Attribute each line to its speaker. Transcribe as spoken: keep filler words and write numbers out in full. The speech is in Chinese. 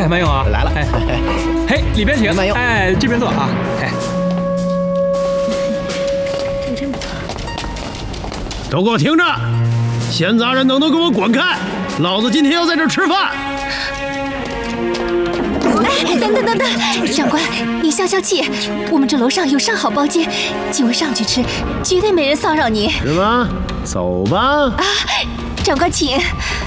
Speaker 1: 哎，慢用啊，
Speaker 2: 来了。
Speaker 1: 哎，嘿，里边请。
Speaker 2: 慢用。
Speaker 1: 哎，这边坐啊。哎，
Speaker 3: 都给我听着！闲杂人等都给我滚开！老子今天要在这儿吃饭。
Speaker 4: 哎，等等等等，长官，你消消气，我们这楼上有上好包间，几位上去吃，绝对没人骚扰你。
Speaker 3: 是吗？走吧。
Speaker 4: 啊，长官请。